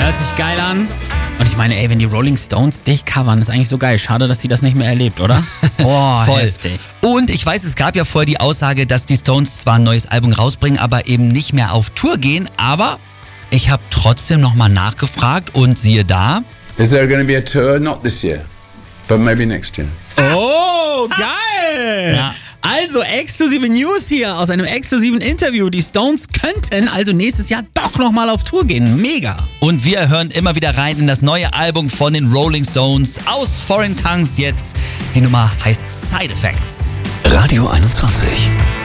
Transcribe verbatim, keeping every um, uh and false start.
Hört sich geil an. Und ich meine, ey, wenn die Rolling Stones dich covern, ist eigentlich so geil. Schade, dass sie das nicht mehr erlebt, oder? Oh, Voll. heftig. Und ich weiß, es gab ja vorher die Aussage, dass die Stones zwar ein neues Album rausbringen, aber eben nicht mehr auf Tour gehen. Aber ich habe trotzdem nochmal nachgefragt und siehe da. Is there going to be a tour? Not this year, but maybe next year. Oh, geil! Ja. Also exklusive News hier aus einem exklusiven Interview. Die Stones könnten also nächstes Jahr doch nochmal auf Tour gehen. Mega! Und wir hören immer wieder rein in das neue Album von den Rolling Stones aus Foreign Tongues jetzt. Die Nummer heißt Side Effects. Radio einundzwanzig.